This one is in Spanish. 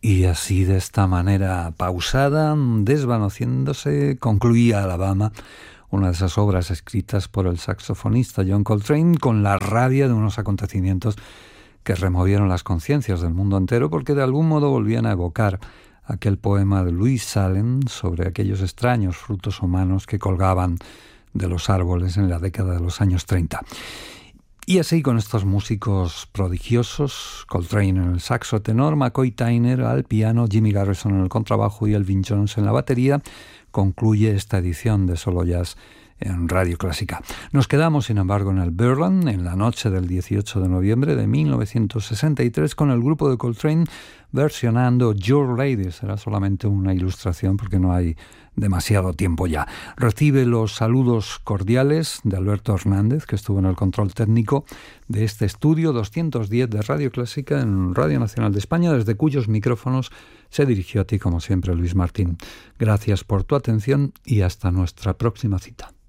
Y así, de esta manera pausada, desvaneciéndose, concluía Alabama, una de esas obras escritas por el saxofonista John Coltrane, con la rabia de unos acontecimientos que removieron las conciencias del mundo entero, porque de algún modo volvían a evocar aquel poema de Louis Salem sobre aquellos extraños frutos humanos que colgaban de los árboles en la década de los años 30. Y así, con estos músicos prodigiosos, Coltrane en el saxo tenor, McCoy Tyner al piano, Jimmy Garrison en el contrabajo y Elvin Jones en la batería, concluye esta edición de Solo Jazz en Radio Clásica. Nos quedamos, sin embargo, en el Birdland, en la noche del 18 de noviembre de 1963, con el grupo de Coltrane versionando Your Lady. Será solamente una ilustración porque no hay demasiado tiempo ya. Recibe los saludos cordiales de Alberto Hernández, que estuvo en el control técnico de este estudio 210 de Radio Clásica en Radio Nacional de España, desde cuyos micrófonos se dirigió a ti, como siempre, Luis Martín. Gracias por tu atención y hasta nuestra próxima cita.